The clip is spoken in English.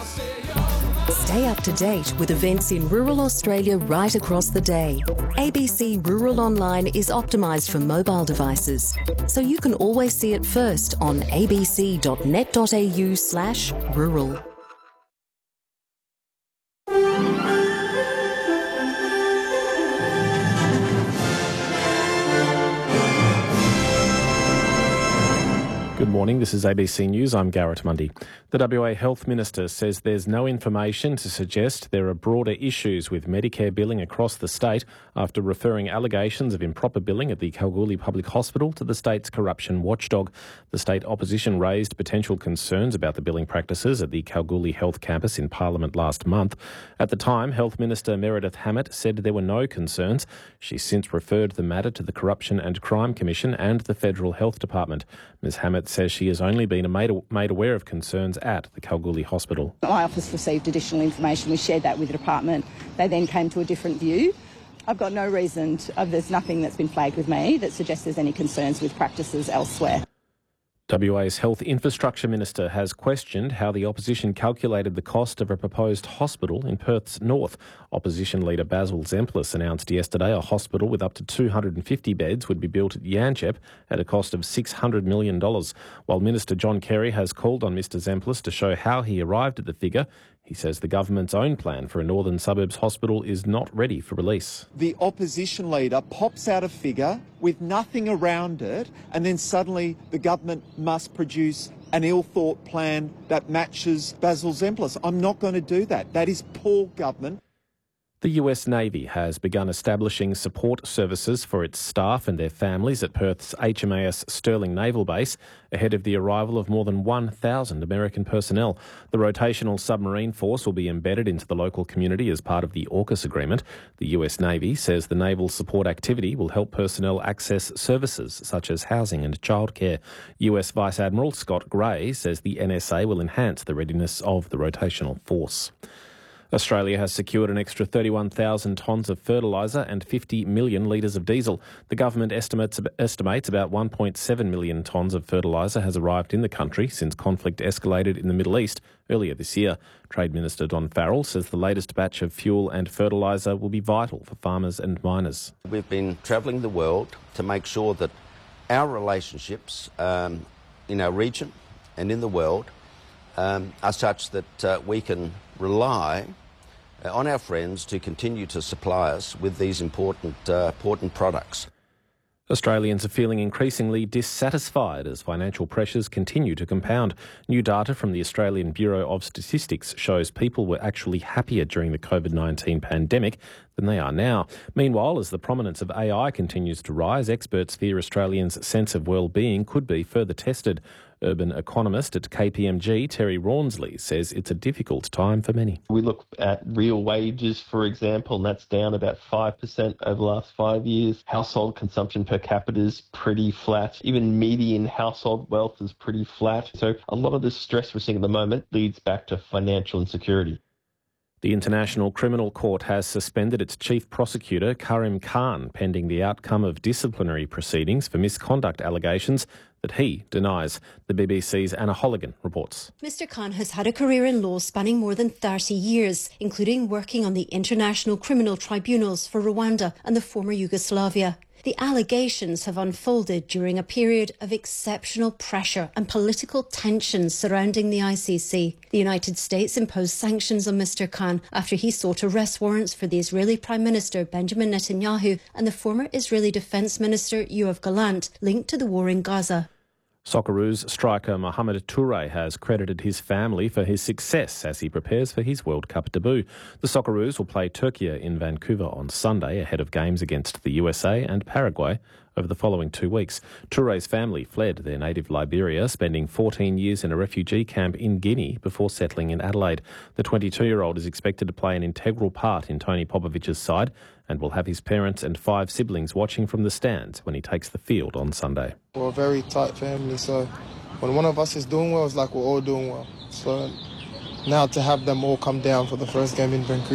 Stay up to date with events in rural Australia right across the day. ABC Rural Online is optimised for mobile devices, so you can always see it first on abc.net.au/rural. Good morning, this is ABC News. I'm Garrett Mundy. The WA Health Minister says there's no information to suggest there are broader issues with Medicare billing across the state after referring allegations of improper billing at the Kalgoorlie Public Hospital to the state's corruption watchdog. The state opposition raised potential concerns about the billing practices at the Kalgoorlie Health Campus in Parliament last month. At the time, Health Minister Meredith Hammett said there were no concerns. She's since referred the matter to the Corruption and Crime Commission and the Federal Health Department. Ms Hammett says she has only been made aware of concerns at the Kalgoorlie Hospital. My office received additional information. We shared that with the department. They then came to a different view. I've got no reason there's nothing that's been flagged with me that suggests there's any concerns with practices elsewhere. WA's Health Infrastructure Minister has questioned how the opposition calculated the cost of a proposed hospital in Perth's north. Opposition leader Basil Zemplis announced yesterday a hospital with up to 250 beds would be built at Yanchep at a cost of $600 million. While Minister John Kerry has called on Mr Zemplis to show how he arrived at the figure, he says the government's own plan for a Northern Suburbs hospital is not ready for release. The opposition leader pops out a figure with nothing around it, and then suddenly the government must produce an ill-thought plan that matches Basil Zemplis. I'm not going to do that. That is poor government. The US Navy has begun establishing support services for its staff and their families at Perth's HMAS Stirling Naval Base ahead of the arrival of more than 1,000 American personnel. The rotational submarine force will be embedded into the local community as part of the AUKUS agreement. The US Navy says the naval support activity will help personnel access services such as housing and childcare. US Vice Admiral Scott Gray says the NSA will enhance the readiness of the rotational force. Australia has secured an extra 31,000 tonnes of fertiliser and 50 million litres of diesel. The government estimates about 1.7 million tonnes of fertiliser has arrived in the country since conflict escalated in the Middle East earlier this year. Trade Minister Don Farrell says the latest batch of fuel and fertiliser will be vital for farmers and miners. We've been travelling the world to make sure that our relationships in our region and in the world are such that we can rely on our friends to continue to supply us with these important products. Australians are feeling increasingly dissatisfied as financial pressures continue to compound. New data from the Australian Bureau of Statistics shows people were actually happier during the COVID-19 pandemic than they are now. Meanwhile, as the prominence of AI continues to rise, experts fear Australians' sense of well-being could be further tested. Urban economist at KPMG, Terry Rawnsley, says it's a difficult time for many. We look at real wages, for example, and that's down about 5% over the last 5 years. Household consumption per capita is pretty flat. Even median household wealth is pretty flat. So a lot of the stress we're seeing at the moment leads back to financial insecurity. The International Criminal Court has suspended its chief prosecutor, Karim Khan, pending the outcome of disciplinary proceedings for misconduct allegations that he denies. The BBC's Anna Holligan reports. Mr Khan has had a career in law spanning more than 30 years, including working on the International Criminal Tribunals for Rwanda and the former Yugoslavia. The allegations have unfolded during a period of exceptional pressure and political tensions surrounding the ICC. The United States imposed sanctions on Mr Khan after he sought arrest warrants for the Israeli Prime Minister Benjamin Netanyahu and the former Israeli Defence Minister Yoav Gallant, linked to the war in Gaza. Socceroos striker Mohamed Toure has credited his family for his success as he prepares for his World Cup debut. The Socceroos will play Turkey in Vancouver on Sunday ahead of games against the USA and Paraguay over the following 2 weeks. Toure's family fled their native Liberia, spending 14 years in a refugee camp in Guinea before settling in Adelaide. The 22-year-old is expected to play an integral part in Tony Popovic's side and will have his parents and 5 siblings watching from the stands when he takes the field on Sunday. We're a very tight family, so when one of us is doing well, it's like we're all doing well. So now to have them all come down for the first game in Vancouver,